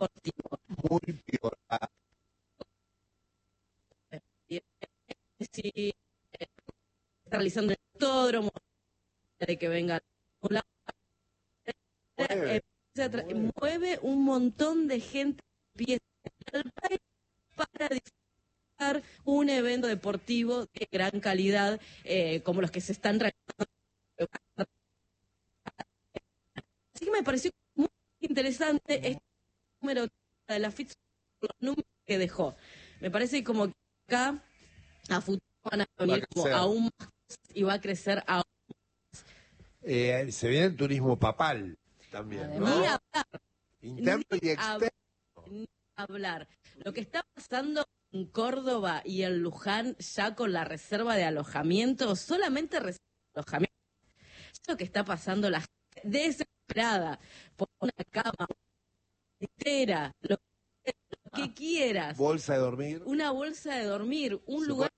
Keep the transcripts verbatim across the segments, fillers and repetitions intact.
deportivo. Muy piola. Sí, eh, está realizando el autódromo, de que venga la Mueve, mueve, mueve. mueve un montón de gente que empieza al país para disfrutar un evento deportivo de gran calidad, eh, como los que se están realizando. Así que me pareció muy interesante este número de la F I T, los números que dejó. Me parece como que acá a futuro van a venir como aún más y va a crecer aún. Eh, se viene el turismo papal también, ¿no? Ni hablar, Interno ni y externo. hab- ni hablar. Lo que está pasando en Córdoba y en Luján ya con la reserva de alojamiento, solamente reserva de alojamiento. Lo que está pasando, la gente desesperada por una cama entera, lo que, lo que quieras, Bolsa de dormir. una bolsa de dormir, un Se lugar.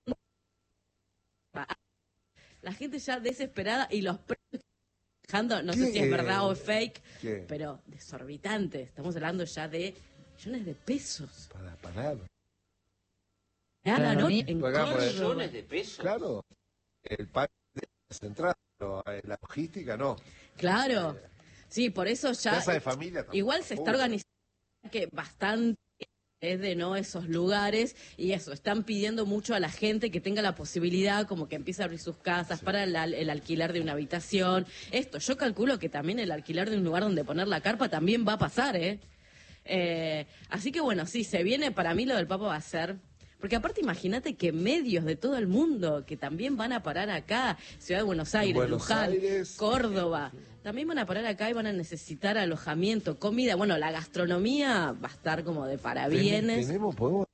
La gente ya desesperada y los precios bajando, no sé si es verdad o es fake, ¿Qué? pero desorbitante. Estamos hablando ya de millones de pesos. Para parar. Cada noche en Pagamos Córdoba. Millones de pesos. Claro. El pago de las entradas, pero eh, la logística no. Claro. Sí, por eso ya. Casa de familia tampoco. Igual se está organizando que bastante desde no esos lugares y eso, están pidiendo mucho a la gente que tenga la posibilidad como que empiece a abrir sus casas sí. para el, el alquiler de una habitación. Esto, yo calculo que también el alquiler de un lugar donde poner la carpa también va a pasar, ¿eh? Eh, así que bueno, sí, se viene, para mí lo del Papa va a ser, porque aparte imagínate que medios de todo el mundo que también van a parar acá, Ciudad de Buenos Aires, Buenos Luján, Aires, Córdoba, también van a parar acá y van a necesitar alojamiento, comida, bueno, la gastronomía va a estar como de parabienes. Tenemos, podemos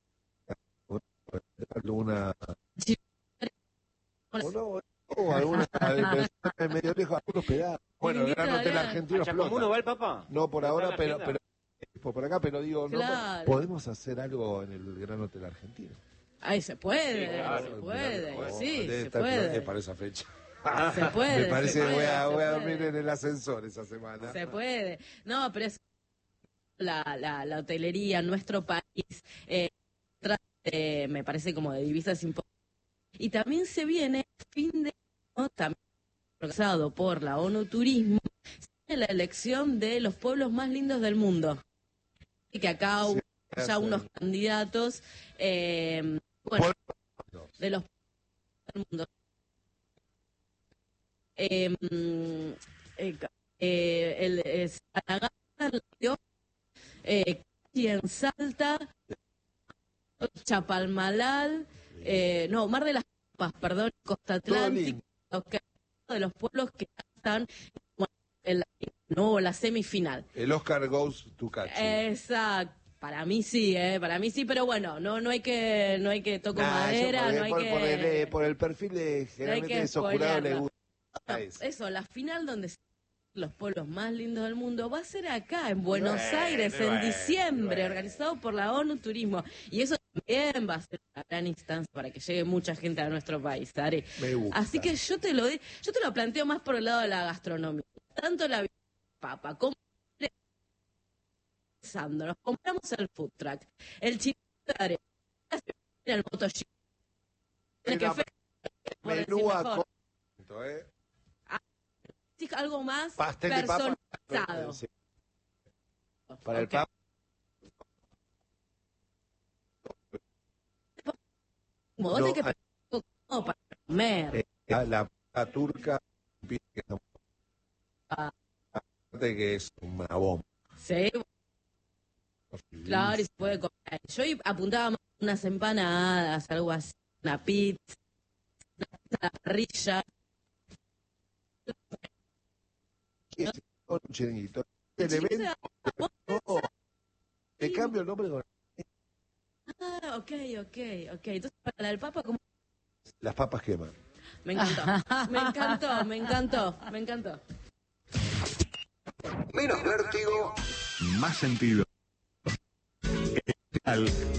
alguna sí. o no, o alguna de medio lejos, algunos pedazos. Bueno, el Gran Hotel Argentino ¿Cómo uno va el Papa? No por ahora, pero, pero por acá, pero digo, claro. no, podemos hacer algo en el Gran Hotel Argentino. Ahí se puede, sí, claro, se puede, bueno, sí, se puede. Para esa fecha. Se puede. Me parece que voy a, voy a puede. dormir en el ascensor esa semana. Se puede. No, pero es la, la, la hotelería en nuestro país, eh, eh, me parece como de divisas importantes. Y también se viene fin de año, también organizado por la ONU Turismo, la elección de los pueblos más lindos del mundo. Y que acá hubo sí, ya unos candidatos, eh, bueno, de los pueblos del mundo. Eh, eh, eh, el eh, Zaragoza, eh, en Salta, Chapalmalal, eh, no, Mar de las Copas, perdón, Costa Atlántica, okay, de los pueblos que están en la, no, la semifinal. El Oscar goes to Cachi. Exacto. Para mí sí, eh, para mí sí, pero bueno, no no hay que no hay que tocar nah, madera, por, no hay por, que por el, por el perfil de generalmente no esos jurados le gusta. No, eso, la final donde los pueblos más lindos del mundo va a ser acá en Buenos bueno, Aires en bueno, diciembre, bueno. organizado por la ONU Turismo, y eso también va a ser una gran instancia para que llegue mucha gente a nuestro país, Ari. Me gusta. Así que yo te lo yo te lo planteo más por el lado de la gastronomía, tanto la papa como nos compramos el food truck, el chino de arena, el MotoGP, el que fe, menú a co- eh. algo más pastel personalizado. De papa, sí. Para okay. el papa. Como no, que hay... no, para comer. Eh, la, la, la turca ah. que es una bomba. Sí. Claro, y se puede comer. Yo apuntaba unas empanadas, algo así, una pizza, una parrilla. ¿Qué es un chiringuito? El evento. No, te cambio el nombre con. Ah, ok, ok, ok. Entonces, para la del Papa, ¿cómo? Las papas queman. Me encantó, me encantó, me encantó, me encantó. Menos vértigo, más sentido.